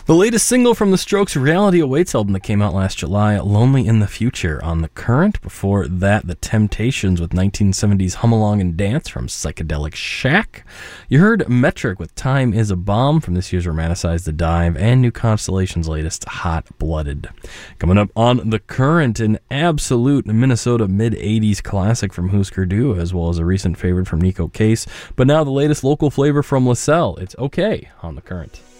The latest single from The Strokes' Reality Awaits album that came out last July, Lonely in the Future, on The Current. Before that, The Temptations with 1970s Hum Along and Dance from Psychedelic Shack. You heard Metric with Time is a Bomb from this year's Romanticize the Dive, and New Constellation's latest, Hot Blooded. Coming up on The Current, an absolute Minnesota mid-'80s classic from Husker Du, as well as a recent favorite from Nico Case. But now the latest local flavor from LaSalle. It's Okay on The Current.